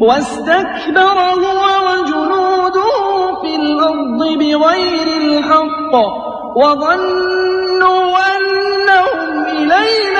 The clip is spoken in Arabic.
واستكبر هو وجنوده في الأرض بغير الحق وظنوا أنهم إلينا